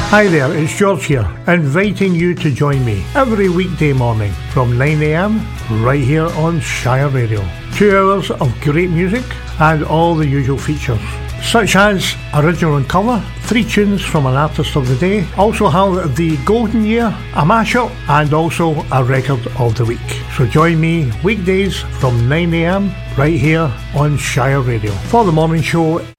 Hi there, it's George here, inviting you to join me every weekday morning from 9am right here on Shire Radio. 2 hours of great music and all the usual features, such as original and cover, 3 tunes from an artist of the day, also have the golden year, a mashup, and also a record of the week. So join me weekdays from 9am right here on Shire Radio for the morning show.